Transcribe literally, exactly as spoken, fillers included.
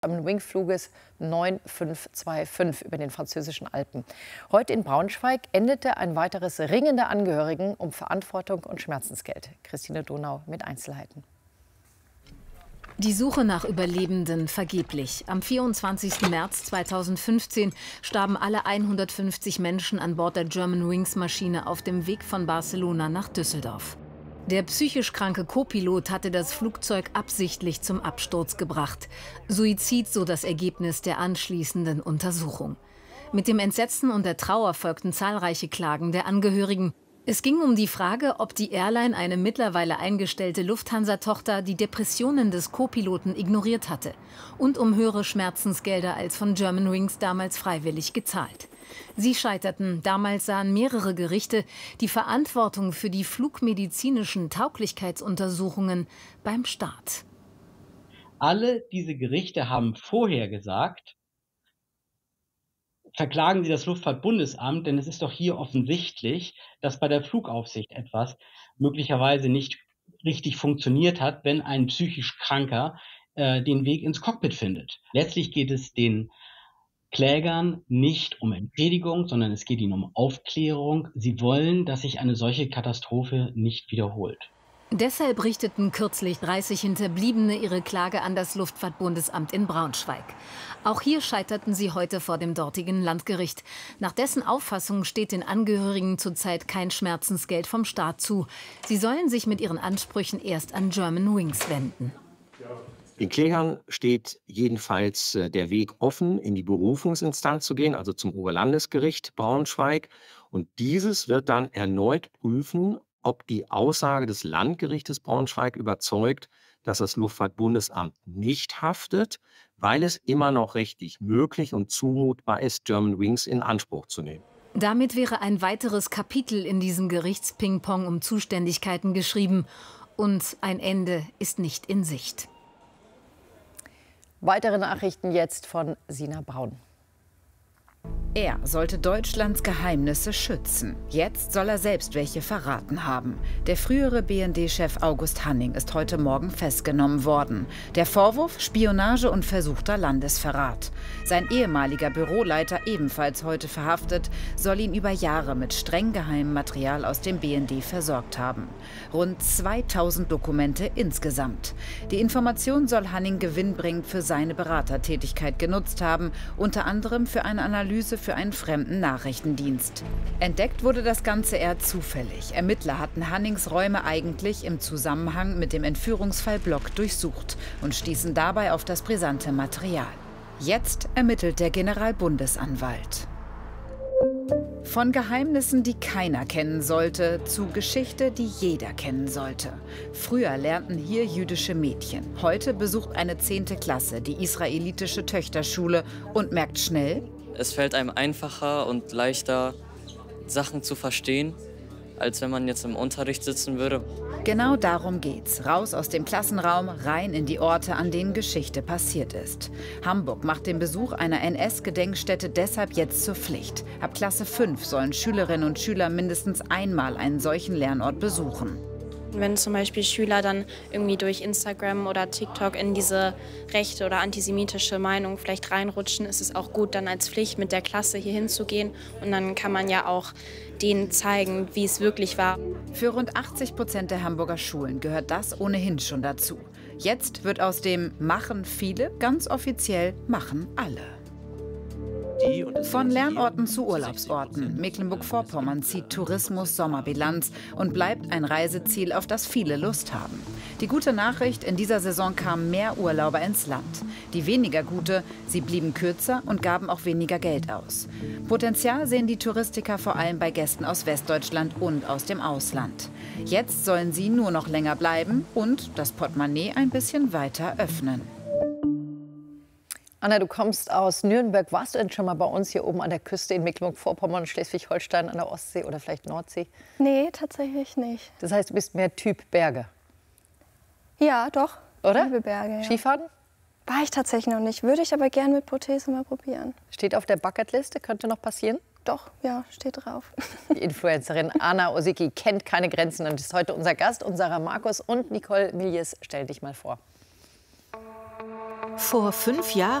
Wingfluges neun fünf zwei fünf über den französischen Alpen. Heute in Braunschweig endete ein weiteres Ringen der Angehörigen um Verantwortung und Schmerzensgeld. Christine Donau mit Einzelheiten. Die Suche nach Überlebenden vergeblich. Am vierundzwanzigsten März zweitausendfünfzehn starben alle hundertfünfzig Menschen an Bord der Germanwings-Maschine auf dem Weg von Barcelona nach Düsseldorf. Der psychisch kranke Co-Pilot hatte das Flugzeug absichtlich zum Absturz gebracht. Suizid, so das Ergebnis der anschließenden Untersuchung. Mit dem Entsetzen und der Trauer folgten zahlreiche Klagen der Angehörigen. Es ging um die Frage, ob die Airline, eine mittlerweile eingestellte Lufthansa-Tochter, die Depressionen des Co-Piloten ignoriert hatte. Und um höhere Schmerzensgelder als von Germanwings damals freiwillig gezahlt. Sie scheiterten. Damals sahen mehrere Gerichte die Verantwortung für die flugmedizinischen Tauglichkeitsuntersuchungen beim Start. Alle diese Gerichte haben vorher gesagt, verklagen Sie das Luftfahrtbundesamt, denn es ist doch hier offensichtlich, dass bei der Flugaufsicht etwas möglicherweise nicht richtig funktioniert hat, wenn ein psychisch Kranker äh, den Weg ins Cockpit findet. Letztlich geht es den Klägern nicht um Entschädigung, sondern es geht ihnen um Aufklärung. Sie wollen, dass sich eine solche Katastrophe nicht wiederholt. Deshalb richteten kürzlich dreißig Hinterbliebene ihre Klage an das Luftfahrtbundesamt in Braunschweig. Auch hier scheiterten sie heute vor dem dortigen Landgericht. Nach dessen Auffassung steht den Angehörigen zurzeit kein Schmerzensgeld vom Staat zu. Sie sollen sich mit ihren Ansprüchen erst an Germanwings wenden. Den Klägern steht jedenfalls der Weg offen, in die Berufungsinstanz zu gehen, also zum Oberlandesgericht Braunschweig. Und dieses wird dann erneut prüfen, ob die Aussage des Landgerichtes Braunschweig überzeugt, dass das Luftfahrtbundesamt nicht haftet, weil es immer noch rechtlich möglich und zumutbar ist, Germanwings in Anspruch zu nehmen. Damit wäre ein weiteres Kapitel in diesem Gerichtspingpong um Zuständigkeiten geschrieben. Und ein Ende ist nicht in Sicht. Weitere Nachrichten jetzt von Sina Braun. Er sollte Deutschlands Geheimnisse schützen. Jetzt soll er selbst welche verraten haben. Der frühere B N D-Chef August Hanning ist heute Morgen festgenommen worden. Der Vorwurf: Spionage und versuchter Landesverrat. Sein ehemaliger Büroleiter, ebenfalls heute verhaftet, soll ihn über Jahre mit streng geheimem Material aus dem B N D versorgt haben. Rund zweitausend Dokumente insgesamt. Die Information soll Hanning gewinnbringend für seine Beratertätigkeit genutzt haben, unter anderem für eine Analyse für einen fremden Nachrichtendienst. Entdeckt wurde das Ganze eher zufällig. Ermittler hatten Hannings Räume eigentlich im Zusammenhang mit dem Entführungsfall Block durchsucht und stießen dabei auf das brisante Material. Jetzt ermittelt der Generalbundesanwalt. Von Geheimnissen, die keiner kennen sollte, zu Geschichte, die jeder kennen sollte. Früher lernten hier jüdische Mädchen. Heute besucht eine zehnte Klasse die israelitische Töchterschule und merkt schnell: Es fällt einem einfacher und leichter, Sachen zu verstehen, als wenn man jetzt im Unterricht sitzen würde. Genau darum geht's. Raus aus dem Klassenraum, rein in die Orte, an denen Geschichte passiert ist. Hamburg macht den Besuch einer N S-Gedenkstätte deshalb jetzt zur Pflicht. Ab Klasse fünf sollen Schülerinnen und Schüler mindestens einmal einen solchen Lernort besuchen. Wenn zum Beispiel Schüler dann irgendwie durch Instagram oder TikTok in diese rechte oder antisemitische Meinung vielleicht reinrutschen, ist es auch gut, dann als Pflicht mit der Klasse hier hinzugehen. Und dann kann man ja auch denen zeigen, wie es wirklich war. Für rund achtzig Prozent der Hamburger Schulen gehört das ohnehin schon dazu. Jetzt wird aus dem Machen viele ganz offiziell Machen alle. Von Lernorten zu Urlaubsorten. Mecklenburg-Vorpommern zieht Tourismus-Sommerbilanz und bleibt ein Reiseziel, auf das viele Lust haben. Die gute Nachricht: In dieser Saison kamen mehr Urlauber ins Land. Die weniger gute: sie blieben kürzer und gaben auch weniger Geld aus. Potenzial sehen die Touristiker vor allem bei Gästen aus Westdeutschland und aus dem Ausland. Jetzt sollen sie nur noch länger bleiben und das Portemonnaie ein bisschen weiter öffnen. Anna, du kommst aus Nürnberg. Warst du denn schon mal bei uns hier oben an der Küste in Mecklenburg-Vorpommern, Schleswig-Holstein, an der Ostsee oder vielleicht Nordsee? Nee, tatsächlich nicht. Das heißt, du bist mehr Typ Berge? Ja, doch. Oder? Liebe Berge, ja. Skifahren? War ich tatsächlich noch nicht. Würde ich aber gern mit Prothese mal probieren. Steht auf der Bucketliste, könnte noch passieren? Doch, ja, steht drauf. Die Influencerin Anna Osicki kennt keine Grenzen und ist heute unser Gast. Und Sarah Markus und Nicole Milius, stell dich mal vor. Vor fünf Jahren